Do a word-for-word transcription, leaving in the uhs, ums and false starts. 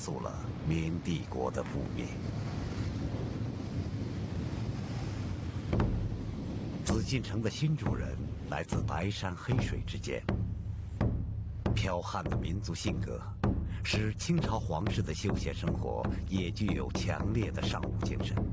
速了明帝国的覆灭。紫禁城的新主人来自白山黑水之间，剽悍的民族性格使清朝皇室的休闲生活也具有强烈的商务精神。